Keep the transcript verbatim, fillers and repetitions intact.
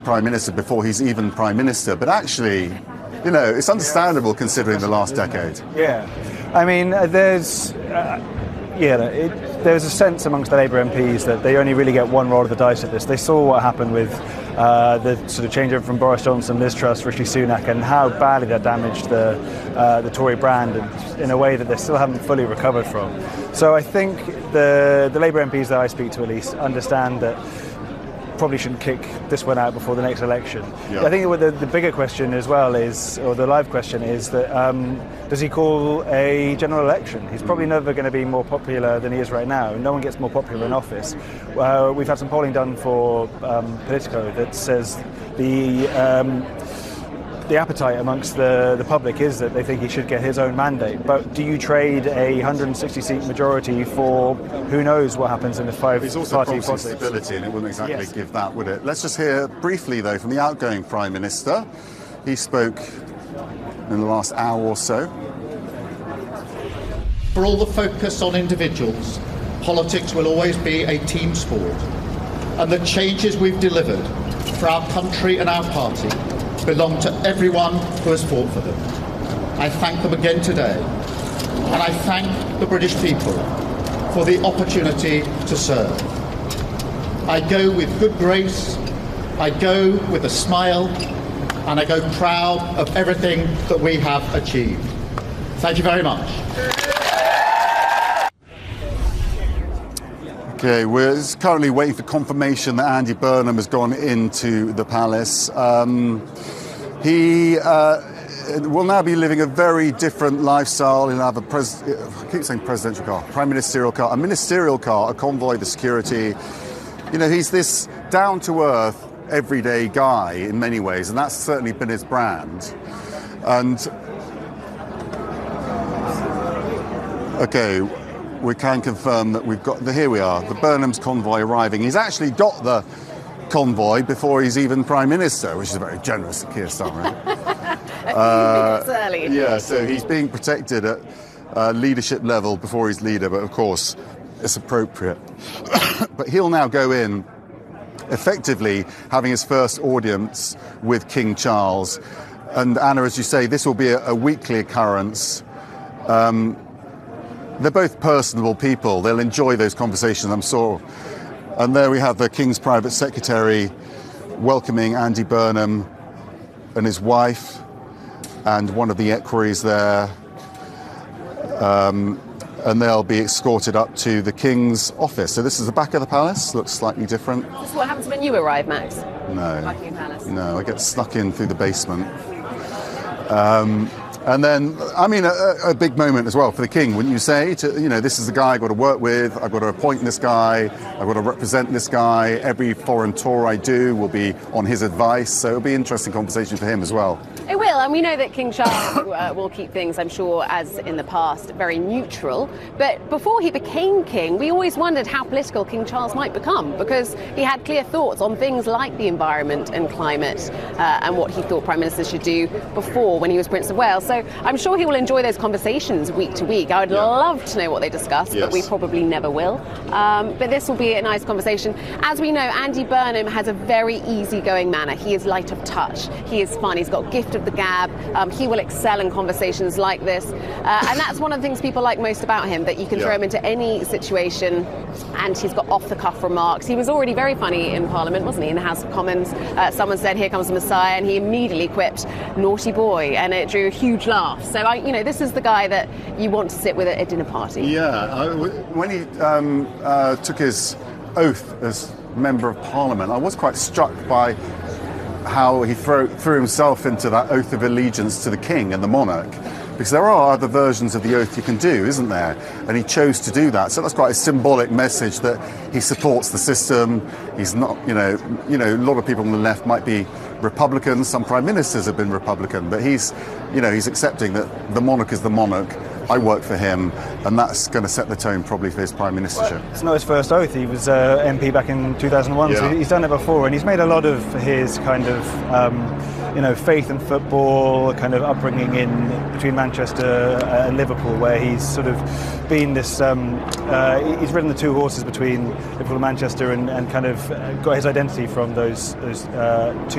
Prime Minister before he's even Prime Minister, but actually, you know, it's understandable considering the last decade. Yeah, I mean, uh, there's, uh, yeah, it, there's a sense amongst the Labour M Ps that they only really get one roll of the dice at this. They saw what happened with uh, the sort of changeover from Boris Johnson, Liz Truss, Rishi Sunak, and how badly that damaged the uh, the Tory brand in a way that they still haven't fully recovered from. So I think the the Labour M Ps that I speak to at least understand that probably shouldn't kick this one out before the next election. Yeah. I think the, the bigger question as well is, or the live question is that um, does he call a general election? He's probably never going to be more popular than he is right now. No one gets more popular in office. Uh, we've had some polling done for um, Politico that says the um, the appetite amongst the, the public is that they think he should get his own mandate. But do you trade a one hundred sixty seat majority for who knows what happens in the five He's also party promising politics? Stability, and it wouldn't exactly Yes. give that, would it? Let's just hear briefly, though, from the outgoing Prime Minister. He spoke in the last hour or so. For all the focus on individuals, politics will always be a team sport. And the changes we've delivered for our country and our party belong to everyone who has fought for them. I thank them again today, and I thank the British people for the opportunity to serve. I go with good grace, I go with a smile, and I go proud of everything that we have achieved. Thank you very much. Okay, we're currently waiting for confirmation that Andy Burnham has gone into the palace. Um, he uh, will now be living a very different lifestyle. He'll have a pres- I keep saying presidential car, prime ministerial car, a ministerial car, a convoy, the security. You know, he's this down-to-earth, everyday guy in many ways, and that's certainly been his brand. And okay. We can confirm that we've got the, here we are, the Burnham's convoy arriving. He's actually got the convoy before he's even Prime Minister, which is very generous of Keir Starmer. uh, early. Yeah, so he's being protected at uh, leadership level before he's leader, but of course it's appropriate. But he'll now go in effectively having his first audience with King Charles. And Anna, as you say, this will be a, a weekly occurrence. Um, They're both personable people. They'll enjoy those conversations, I'm sure. And there we have the King's Private Secretary welcoming Andy Burnham and his wife and one of the equerries there. Um, and they'll be escorted up to the King's office. So this is the back of the palace. Looks slightly different. This is what happens when you arrive, Max? No. Buckingham Palace. No, I get snuck in through the basement. Um, And then, I mean, a, a big moment as well for the King, wouldn't you say? To, you know, this is the guy I've got to work with, I've got to appoint this guy, I've got to represent this guy. Every foreign tour I do will be on his advice, so it'll be an interesting conversation for him as well. It will, and we know that King Charles uh, will keep things, I'm sure, as in the past, very neutral. But before he became king, we always wondered how political King Charles might become, because he had clear thoughts on things like the environment and climate uh, and what he thought Prime Ministers should do before when he was Prince of Wales. So I'm sure he will enjoy those conversations week to week. I would yeah. love to know what they discuss, yes. but we probably never will. Um, but this will be a nice conversation. As we know, Andy Burnham has a very easygoing manner. He is light of touch. He is fun. He's got gift of the gab. Um, he will excel in conversations like this. Uh, and that's one of the things people like most about him, that you can yeah. throw him into any situation and he's got off-the-cuff remarks. He was already very funny in Parliament, wasn't he, in the House of Commons? Uh, someone said, "Here comes the Messiah," and he immediately quipped, "Naughty boy," and it drew a huge laugh. So, I, you know, this is the guy that you want to sit with at a dinner party. Yeah, I, when he um, uh, took his oath as Member of Parliament, I was quite struck by how he threw, threw himself into that oath of allegiance to the King and the monarch. Because there are other versions of the oath you can do, isn't there? And he chose to do that. So that's quite a symbolic message that he supports the system. He's not, you know, you know, a lot of people on the left might be Republicans. Some prime ministers have been Republican, but he's, you know, he's accepting that the monarch is the monarch. I work for him, and that's going to set the tone probably for his prime ministership. It's not his first oath. He was uh, M P back in two thousand one, Yeah. so he's done it before, and he's made a lot of his kind of um, you know faith in football, kind of upbringing in between Manchester and Liverpool, where he's sort of been this. Um, uh, he's ridden the two horses between Liverpool and Manchester, and, and kind of got his identity from those those uh, two.